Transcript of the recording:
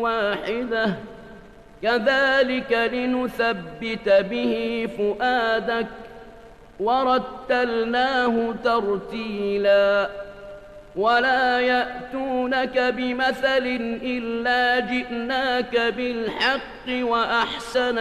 واحدة كذلك لنثبت به فؤادك ورتلناه ترتيلا ولا يأتونك بمثل إلا جئناك بالحق وأحسن